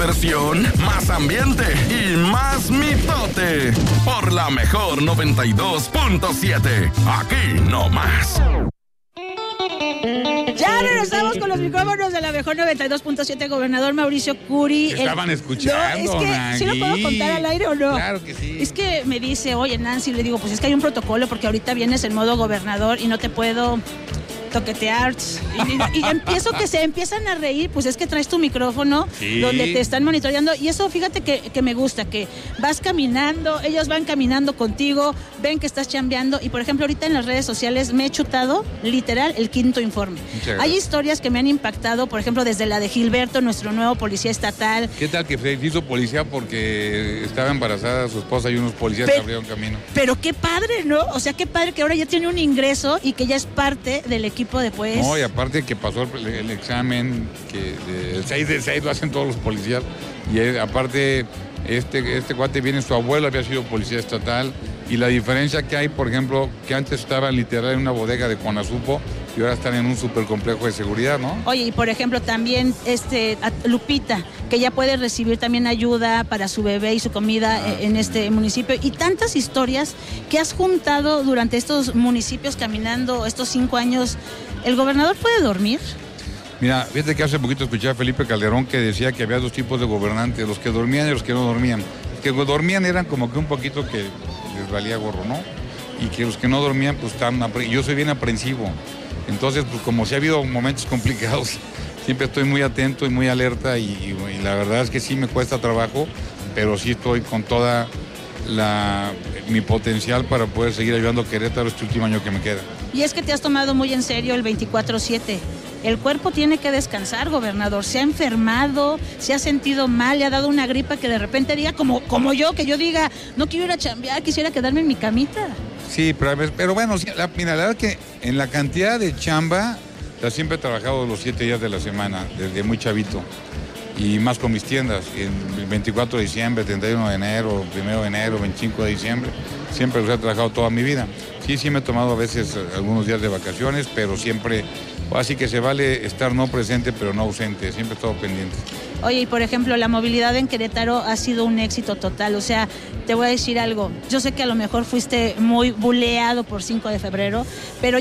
diversión, más ambiente y más mitote. Por la mejor 92.7. Aquí no más. Ya regresamos con los micrófonos de la mejor 92.7, gobernador Mauricio Curi. Estaban escuchando, No, es que, ¿sí lo puedo contar al aire o no? Claro que sí. Es que me dice, oye, Nancy, le digo, pues es que hay un protocolo porque ahorita vienes en modo gobernador y no te puedo toquetear. Y empiezo que se empiezan a reír, pues es que traes tu micrófono donde te están monitoreando. Y eso, fíjate que me gusta, que vas caminando, ellos van caminando contigo, ven que estás chambeando. Y por ejemplo, ahorita en las redes sociales me he chutado, literal, el quinto informe. Hay historias que me han impactado, por ejemplo, desde la de Gilberto, nuestro nuevo policía estatal. ¿Qué tal que se hizo policía porque estaba embarazada su esposa y unos policías que abrieron camino? Pero qué padre, ¿no? O sea, qué padre que ahora ya tiene un ingreso y que ya es parte del equipo después. No, y aparte que pasó el examen, que el 6 de 6 lo hacen todos los policías, y aparte este cuate viene, su abuelo había sido policía estatal, y la diferencia que hay, por ejemplo, que antes estaban literal en una bodega de Conasupo, y ahora están en un supercomplejo de seguridad, ¿no? Oye, y por ejemplo también Lupita, que ya puede recibir también ayuda para su bebé y su comida en este municipio, y tantas historias que has juntado durante estos municipios caminando estos 5 años. ¿El gobernador puede dormir? Mira, fíjate que hace poquito escuché a Felipe Calderón que decía que había 2 tipos de gobernantes, los que dormían y los que no dormían. Los que dormían eran como que un poquito que les valía gorro, ¿no? Y que los que no dormían, pues yo soy bien aprensivo. Entonces, pues como si ha habido momentos complicados, siempre estoy muy atento y muy alerta y la verdad es que sí me cuesta trabajo, pero sí estoy con toda mi potencial para poder seguir ayudando a Querétaro este último año que me queda. Y es que te has tomado muy en serio el 24/7. El cuerpo tiene que descansar, gobernador. Se ha enfermado, se ha sentido mal, le ha dado una gripa que de repente diga, como yo, que yo diga, no quiero ir a chambear, quisiera quedarme en mi camita. Sí, pero bueno, mira, la verdad que en la cantidad de chamba, siempre he trabajado los 7 días de la semana, desde muy chavito, y más con mis tiendas, el 24 de diciembre, 31 de enero, 1 de enero, 25 de diciembre, siempre los he trabajado toda mi vida. Sí me he tomado a veces algunos días de vacaciones, pero siempre, así que se vale estar no presente, pero no ausente, siempre he estado pendiente. Oye, y por ejemplo, la movilidad en Querétaro ha sido un éxito total. O sea, te voy a decir algo. Yo sé que a lo mejor fuiste muy buleado por 5 de febrero, pero